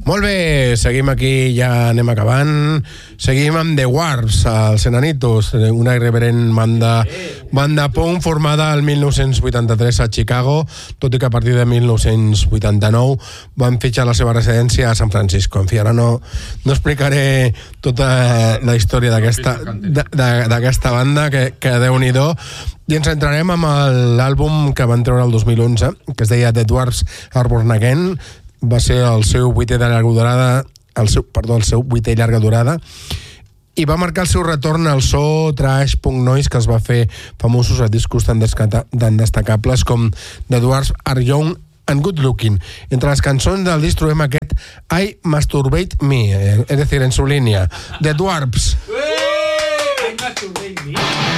Molt bé, seguim aquí, ja anem acabant. Seguim amb The Dwarfs, els Enanitos, una irreverent banda punk formada el 1983 a Chicago, tot i que a partir de 1989 van fitxar la seva residència a San Francisco. En fi, ara no explicaré tota la història d'aquesta banda, que Déu-n'hi-do, i ens centrarem amb l'àlbum que van treure el 2011, que es deia The Dwarfs Are Born Again. Va ser el seu vuitè llarga durada, i va marcar el seu retorn al so trash punk noise que es va fer famosos a discos tan destacables com The Dwarfs Are Young and Good Looking. Entre les cançons del disc trobem aquest I Masturbate Me, es decir, en su línia, The Dwarfs. I Masturbate Me.